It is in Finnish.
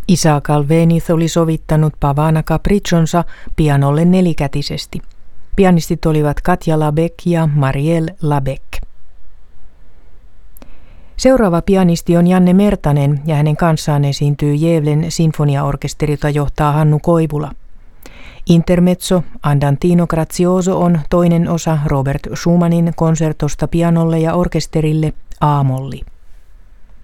Isaac Albéniz oli sovittanut Pavana Capriccionsa pianolle nelikätisesti. Pianistit olivat Katja Labec ja Marielle Labec. Seuraava pianisti on Janne Mertanen ja hänen kanssaan esiintyy Gävlen sinfoniaorkesteri, jota johtaa Hannu Koivula. Intermezzo Andantino Grazioso on toinen osa Robert Schumannin konsertosta pianolle ja orkesterille A-molli.